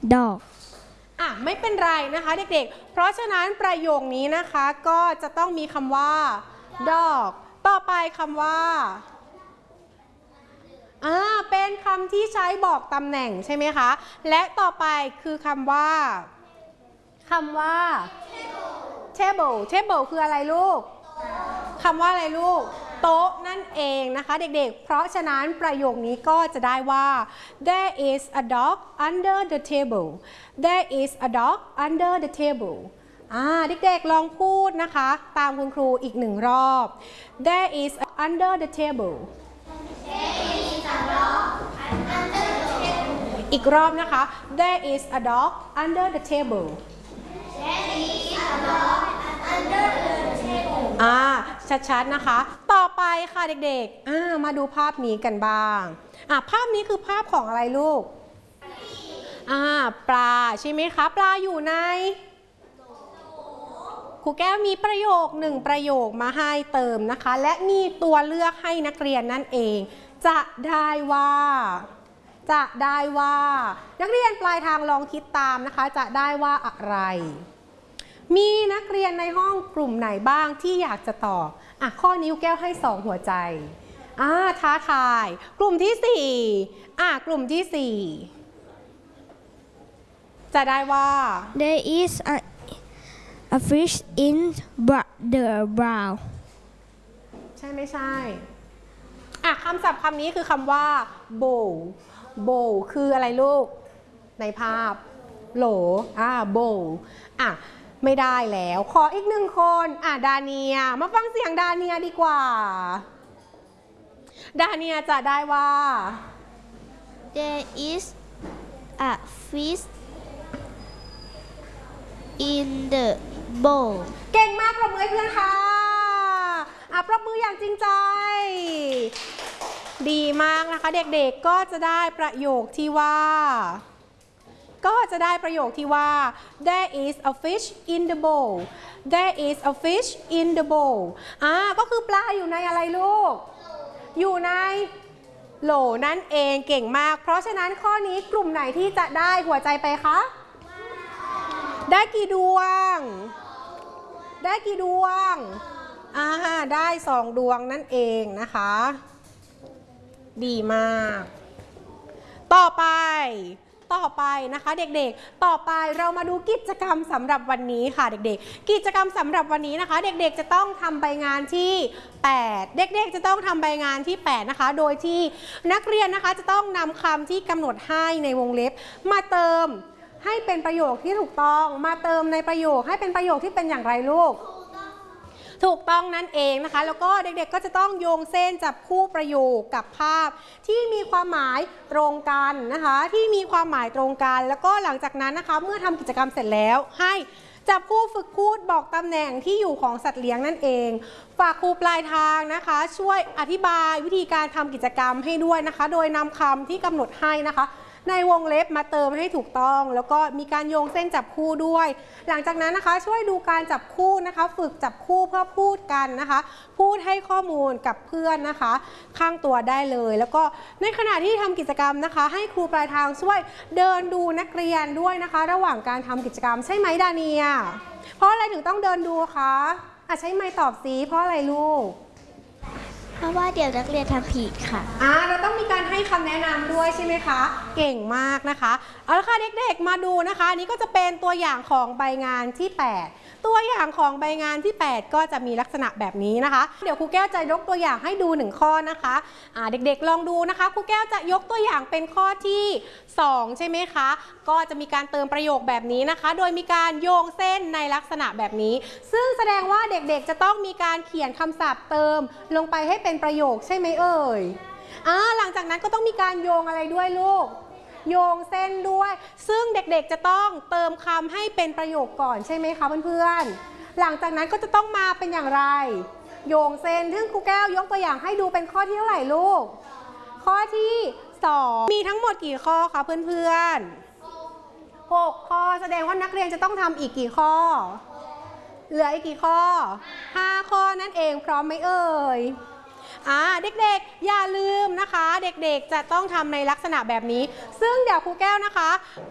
dog ไม่เป็นไรนะคะเด็กๆเพราะฉะนั้นประโยคนี้นะคะก็จะต้องมีคำว่า dog ต่อไปคำว่าเป็นคำที่ใช้บอกตำแหน่งใช่ไหมคะและต่อไปคือคำว่า table table คืออะไรลูกคำว่าอะไรลูกโต๊ะนั่นเองนะคะเด็กๆเพราะฉะนั้นประโยคนี้ก็จะได้ว่า there is a dog under the table there is a dog under the table เด็กๆลองพูดนะคะตามคุณครูอีกหนึ่งรอบ there is under the table อีกรอบนะคะ there is a dog under the table ชัดๆนะคะต่อไปค่ะเด็กๆมาดูภาพนี้กันบ้างภาพนี้คือภาพของอะไรลูกปลาใช่ไหมคะปลาอยู่ในครูแก้วมีประโยคหนึ่งประโยคมาให้เติมนะคะและมีตัวเลือกให้นักเรียนนั่นเองจะได้ว่านักเรียนปลายทางลองคิดตามนะคะจะได้ว่าอะไรมีนักเรียนในห้องกลุ่มไหนบ้างที่อยากจะตอบข้อนี้ครูแก้วให้2หัวใจท้าทายกลุ่มที่4กลุ่มที่4จะได้ว่า there is a fish in the brown ใช่ไม่ใช่คำศัพท์คำนี้คือคำว่า bowl คืออะไรลูกในภาพโหลbowl ไม่ได้แล้วขออีกหนึ่งคนดาเนียมาฟังเสียงดาเนียดีกว่าดาเนียจะได้ว่า there is a fish in the bowl เก่งมากปรบมือให้เพื่อนค่ะปรบมืออย่างจริงใจดีมากนะคะเด็กๆก็จะได้ประโยคที่ว่าthere is a fish in the bowl there is a fish in the bowl ก็คือปลาอยู่ในอะไรลูกอยู่ในโหลนั่นเองเก่งมากเพราะฉะนั้นข้อนี้กลุ่มไหนที่จะได้หัวใจไปคะได้กี่ดวงได้2 ดวงนั่นเองนะคะดีมากต่อไปนะคะเด็กๆต่อไปเรามาดูกิจกรรมสำหรับวันนี้ค่ะเด็กๆกิจกรรมสำหรับวันนี้นะคะเด็กๆจะต้องทำใบงานที่8เด็กๆจะต้องทำใบงานที่8นะคะโดยที่นักเรียนนะคะจะต้องนำคำที่กำหนดให้ในวงเล็บมาเติมให้เป็นประโยคที่ถูกต้องมาเติมในประโยคให้เป็นประโยคที่เป็นอย่างไรลูกถูกต้องนั่นเองนะคะแล้วก็เด็กๆก็จะต้องโยงเส้นจับคู่ประโยคกับภาพที่มีความหมายตรงกันนะคะแล้วก็หลังจากนั้นนะคะเมื่อทำกิจกรรมเสร็จแล้วให้จับคู่ฝึกพูดบอกตำแหน่งที่อยู่ของสัตว์เลี้ยงนั่นเองฝากครูปลายทางนะคะช่วยอธิบายวิธีการทำกิจกรรมให้ด้วยนะคะโดยนำคำที่กำหนดให้นะคะในวงเล็บมาเติมให้ถูกต้องแล้วก็มีการโยงเส้นจับคู่ด้วยหลังจากนั้นนะคะช่วยดูการจับคู่นะคะฝึกจับคู่เพื่อพูดกันนะคะพูดให้ข้อมูลกับเพื่อนนะคะข้างตัวได้เลยแล้วก็ในขณะที่ทำกิจกรรมนะคะให้ครูปลายทางช่วยเดินดูนักเรียนด้วยนะคะระหว่างการทำกิจกรรมใช่ไหมดาเนียเพราะอะไรถึงต้องเดินดูคะใช้ไมค์ตอบสิเพราะอะไรลูกเพราะว่าเดี๋ยวนักเรียนทำผิดค่ะเราต้องมีการให้คำแนะนำด้วยใช่ไหมคะเก่งมากนะคะเอาละค่ะเด็กๆมาดูนะคะนี่ก็จะเป็นตัวอย่างของใบงานที่8ตัวอย่างของใบงานที่8ก็จะมีลักษณะแบบนี้นะคะเดี๋ยวครูแก้วจะยกตัวอย่างให้ดู1ข้อนะคะเด็กๆลองดูนะคะครูแก้วจะยกตัวอย่างเป็นข้อที่2ใช่ไหมคะก็จะมีการเติมประโยคแบบนี้นะคะโดยมีการโยงเส้นในลักษณะแบบนี้ซึ่งแสดงว่าเด็กๆจะต้องมีการเขียนคำศัพท์เติมลงไปให้เป็นประโยคใช่ไหมเอ่ยหลังจากนั้นก็ต้องมีการโยงอะไรด้วยลูกโยงเส้นด้วยซึ่งเด็กๆจะต้องเติมคำให้เป็นประโยคก่อนใช่ไหมคะเพื่อนๆหลังจากนั้นก็จะต้องมาเป็นอย่างไรโยงเส้นซึ่งครูแก้วยกตัวอย่างให้ดูเป็นข้อที่เท่าไหร่ลูกข้อที่2มีทั้งหมดกี่ข้อคะเพื่อนๆ6ข้อแสดงว่านักเรียนจะต้องทำอีกกี่ข้อเหลืออีกกี่ข้อ5ข้อนั่นเองพร้อมไหมเอ่ยเด็กๆอย่าลืมนะคะเด็กๆจะต้องทำในลักษณะแบบนี้ซึ่งเดี๋ยวครูแก้วนะคะ